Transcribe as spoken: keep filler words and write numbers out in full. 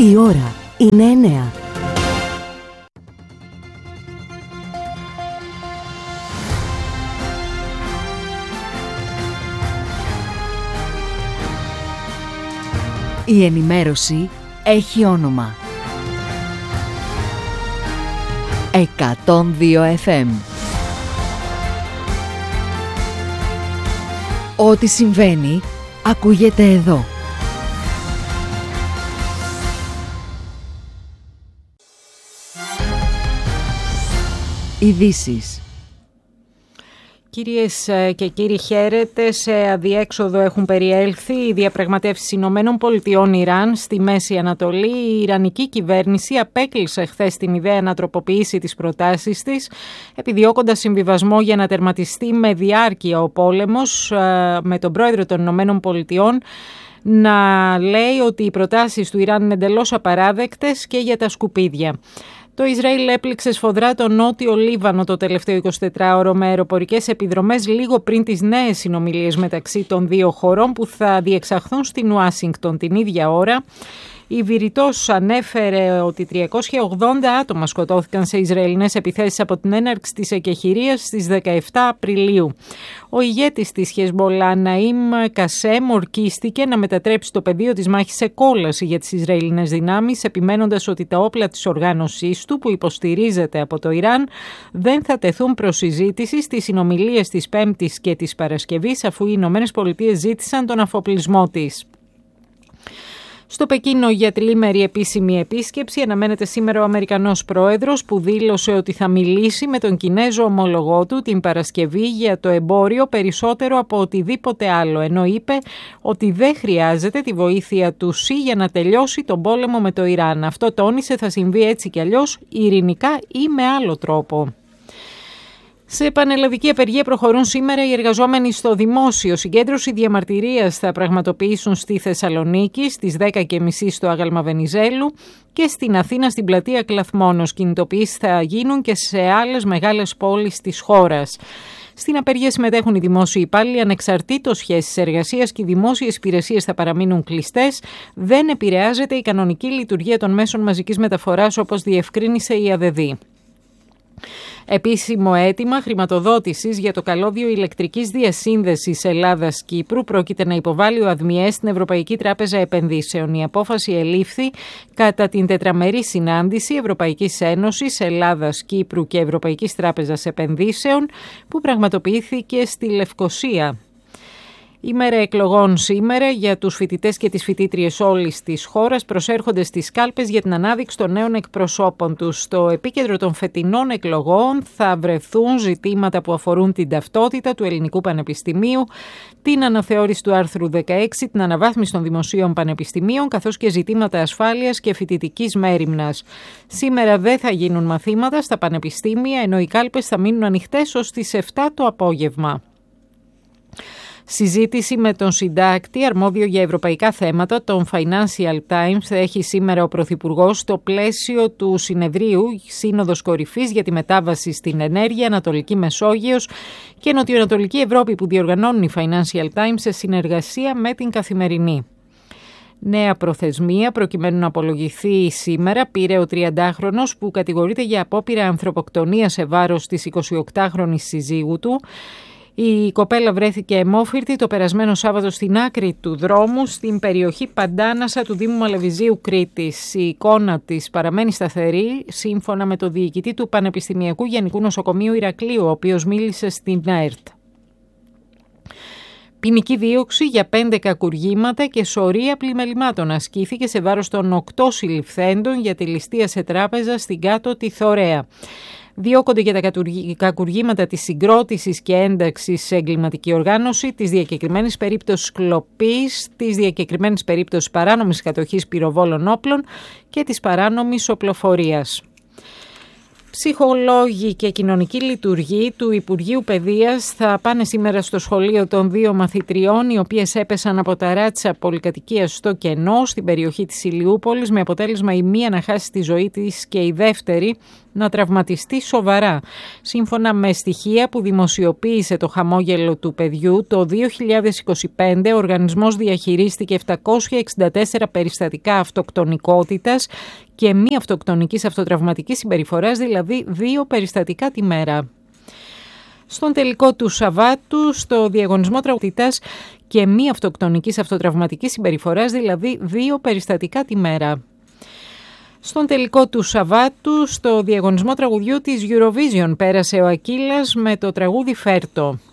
Η ώρα είναι εννέα. Η ενημέρωση έχει όνομα. εκατόν δύο εφ εμ. Ό,τι συμβαίνει, ακούγεται εδώ. Ειδήσεις. Κυρίες και κύριοι, χαίρετε. Σε αδιέξοδο έχουν περιέλθει οι διαπραγματεύσεις Ηνωμένων Πολιτειών Ιράν στη Μέση Ανατολή. Η Ιρανική κυβέρνηση απέκλεισε χθες την ιδέα να τροποποιήσει τις προτάσεις της, επιδιώκοντας συμβιβασμό για να τερματιστεί με διάρκεια ο πόλεμος, με τον πρόεδρο των Ηνωμένων Πολιτειών να λέει ότι οι προτάσεις του Ιράν είναι εντελώς απαράδεκτες και για τα σκουπίδια. Το Ισραήλ έπληξε σφοδρά το νότιο Λίβανο το τελευταίο εικοσιτετράωρο με αεροπορικές επιδρομές λίγο πριν τις νέες συνομιλίες μεταξύ των δύο χωρών που θα διεξαχθούν στην Ουάσιγκτον την ίδια ώρα. Η Βηρητός ανέφερε ότι τριακόσια ογδόντα άτομα σκοτώθηκαν σε Ισραηλινές επιθέσεις από την έναρξη της εκεχηρίας στις δεκαεπτά Απριλίου. Ο ηγέτης της Χεσμολά, Ναΐμ Κασέμ, ορκίστηκε να μετατρέψει το πεδίο της μάχης σε κόλαση για τις Ισραηλινές δυνάμεις, επιμένοντας ότι τα όπλα της οργάνωσής του, που υποστηρίζεται από το Ιράν, δεν θα τεθούν προς συζήτηση στις συνομιλίες της Πέμπτης και της Παρασκευής, αφού οι Ηνωμένες Πολιτείες ζήτησαν τον αφοπλισμό της. Στο Πεκίνο για τριήμερη επίσημη επίσκεψη αναμένεται σήμερα ο Αμερικανός πρόεδρος, που δήλωσε ότι θα μιλήσει με τον Κινέζο ομολογό του την Παρασκευή για το εμπόριο περισσότερο από οτιδήποτε άλλο, ενώ είπε ότι δεν χρειάζεται τη βοήθεια του ΣΥ για να τελειώσει τον πόλεμο με το Ιράν. Αυτό τόνισε θα συμβεί έτσι κι αλλιώς, ειρηνικά ή με άλλο τρόπο. Σε πανελλαδική απεργία προχωρούν σήμερα οι εργαζόμενοι στο δημόσιο. Συγκέντρωση διαμαρτυρίας θα πραγματοποιήσουν στη Θεσσαλονίκη στις δέκα και μισή στο Άγαλμα Βενιζέλου και στην Αθήνα στην πλατεία Κλαθμόνος. Κινητοποιήσεις θα γίνουν και σε άλλες μεγάλες πόλεις της χώρας. Στην απεργία συμμετέχουν οι δημόσιοι υπάλληλοι ανεξαρτήτως σχέσης εργασίας και οι δημόσιες υπηρεσίες θα παραμείνουν κλειστές. Δεν επηρεάζεται η κανονική λειτουργία των μέσων μαζικής μεταφοράς, όπως διευκρίνησε η ΑΔΔ. Επίσημο αίτημα χρηματοδότησης για το καλώδιο ηλεκτρικής διασύνδεσης Ελλάδας-Κύπρου πρόκειται να υποβάλει ο ΑΔΜΙΕ στην Ευρωπαϊκή Τράπεζα Επενδύσεων. Η απόφαση ελήφθη κατά την τετραμερή συνάντηση Ευρωπαϊκής Ένωσης, Ελλάδας-Κύπρου και Ευρωπαϊκής Τράπεζας Επενδύσεων που πραγματοποιήθηκε στη Λευκοσία. Ημέρα εκλογών σήμερα για τους φοιτητές και τις φοιτήτριες όλης της χώρας προσέρχονται στις κάλπες για την ανάδειξη των νέων εκπροσώπων τους. Στο επίκεντρο των φετινών εκλογών θα βρεθούν ζητήματα που αφορούν την ταυτότητα του Ελληνικού Πανεπιστημίου, την αναθεώρηση του άρθρου δεκαέξι, την αναβάθμιση των δημοσίων πανεπιστημίων, καθώς και ζητήματα ασφάλειας και φοιτητικής μέριμνας. Σήμερα δεν θα γίνουν μαθήματα στα πανεπιστήμια, ενώ οι κάλπες θα μείνουν ανοιχτές ως τις επτά το απόγευμα. Συζήτηση με τον συντάκτη αρμόδιο για ευρωπαϊκά θέματα, τον Financial Times, θα έχει σήμερα ο Πρωθυπουργός στο πλαίσιο του συνεδρίου Σύνοδος Κορυφής για τη μετάβαση στην ενέργεια, Ανατολική Μεσόγειος και Νοτιοανατολική Ευρώπη που διοργανώνουν η Financial Times σε συνεργασία με την Καθημερινή. Νέα προθεσμία προκειμένου να απολογηθεί σήμερα πήρε ο τριαντάχρονος που κατηγορείται για απόπειρα ανθρωποκτονίας σε βάρος της εικοσιοκτάχρονης συζύγου του. Η κοπέλα βρέθηκε αιμόφυρτη το περασμένο Σάββατο στην άκρη του δρόμου στην περιοχή Παντάνασα του Δήμου Μαλεβιζίου Κρήτης. Η εικόνα της παραμένει σταθερή σύμφωνα με το διοικητή του Πανεπιστημιακού Γενικού Νοσοκομείου Ηρακλείου, ο οποίος μίλησε στην ΕΡΤ. Ποινική δίωξη για πέντε κακουργήματα και σωρία πλημελημάτων ασκήθηκε σε βάρος των οκτώ συλληφθέντων για τη ληστεία σε τράπεζα στην Κάτω τη Θωρέα. Διώκονται για τα κακουργήματα της συγκρότησης και ένταξης σε εγκληματική οργάνωση, της διακεκριμένης περίπτωσης κλοπής, της διακεκριμένης περίπτωσης παράνομης κατοχής πυροβόλων όπλων και της παράνομης οπλοφορίας. Ψυχολόγοι και κοινωνική λειτουργοί του Υπουργείου Παιδείας θα πάνε σήμερα στο σχολείο των δύο μαθητριών, οι οποίες έπεσαν από τα ράτσα πολυκατοικίας στο Κενό, στην περιοχή της Ηλιούπολης, με αποτέλεσμα η μία να χάσει τη ζωή της και η δεύτερη να τραυματιστεί σοβαρά. Σύμφωνα με στοιχεία που δημοσιοποίησε το χαμόγελο του παιδιού, το δύο χιλιάδες είκοσι πέντε ο οργανισμός διαχειρίστηκε επτακόσια εξήντα τέσσερα περιστατικά αυτοκτονικότητας και μη αυτοκτονικής αυτοτραυματικής συμπεριφοράς, δηλαδή δύο περιστατικά τη μέρα. Στον τελικό του Σαββάτου, στο διαγωνισμό τραγουδιστάς και μη αυτοκτονικής αυτοτραυματικής συμπεριφοράς, δηλαδή δύο περιστατικά τη μέρα. Στον τελικό του Σαββάτου, στο διαγωνισμό τραγουδιού της Eurovision, πέρασε ο Ακύλας με το τραγούδι «Φέρτο».